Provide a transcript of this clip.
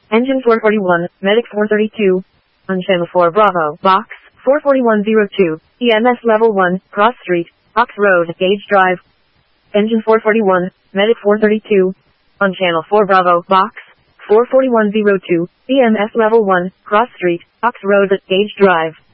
Engine 441, Medic 432. On channel 4 Bravo, box, 44102, EMS level 1, Cross Street, Ox Road, Gage Drive. Engine 441, Medic 432. On channel 4 Bravo, box, 44102, EMS level 1, Cross Street, Ox Road, Gage Drive.